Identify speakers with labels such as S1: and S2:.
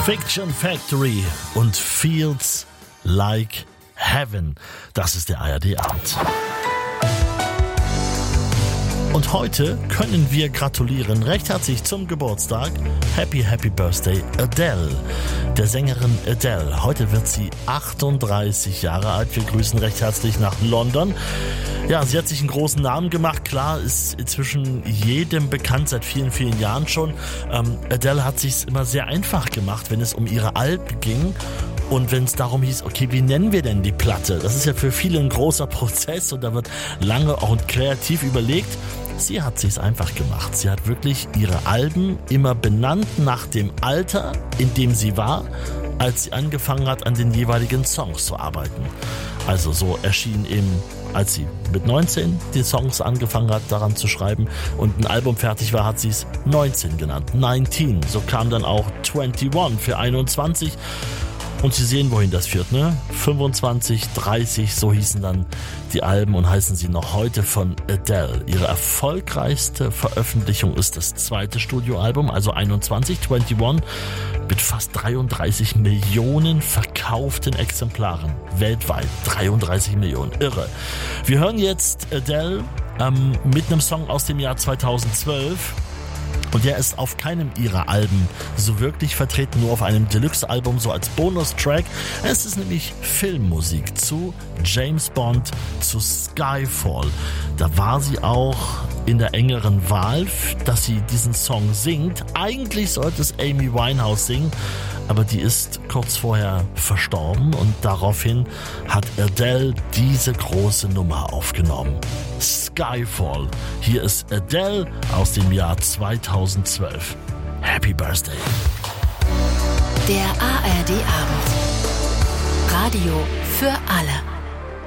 S1: Fiction Factory und Feels Like Heaven. Das ist der ARD-Abend. Und heute können wir gratulieren recht herzlich zum Geburtstag. Happy Birthday Adele, der Sängerin Adele. Heute wird sie 38 Jahre alt. Wir grüßen recht herzlich nach London. Ja, sie hat sich einen großen Namen gemacht. Klar, ist inzwischen jedem bekannt, seit vielen, vielen Jahren schon. Adele hat sich's immer sehr einfach gemacht, wenn es um ihre Alben ging. Und wenn es darum hieß, okay, wie nennen wir denn die Platte? Das ist ja für viele ein großer Prozess und da wird lange und kreativ überlegt. Sie hat sich's einfach gemacht. Sie hat wirklich ihre Alben immer benannt nach dem Alter, in dem sie war, als sie angefangen hat, an den jeweiligen Songs zu arbeiten. Also so erschien eben, als sie mit 19 die Songs angefangen hat, daran zu schreiben und ein Album fertig war, hat sie es 19 genannt. 19. So kam dann auch 21 für 21. Und Sie sehen, wohin das führt, ne? 25, 30, so hießen dann die Alben und heißen sie noch heute von Adele. Ihre erfolgreichste Veröffentlichung ist das zweite Studioalbum, also 21, mit fast 33 Millionen verkauften Exemplaren weltweit. 33 Millionen, irre. Wir hören jetzt Adele mit einem Song aus dem Jahr 2012. Und der ist auf keinem ihrer Alben so wirklich vertreten, nur auf einem Deluxe-Album, so als Bonustrack. Es ist nämlich Filmmusik zu James Bond, zu Skyfall. Da war sie auch in der engeren Wahl, dass sie diesen Song singt. Eigentlich sollte es Amy Winehouse singen, aber die ist kurz vorher verstorben und daraufhin hat Adele diese große Nummer aufgenommen. Skyfall. Hier ist Adele aus dem Jahr 2012. Happy Birthday.
S2: Der ARD-Abend. Radio für alle.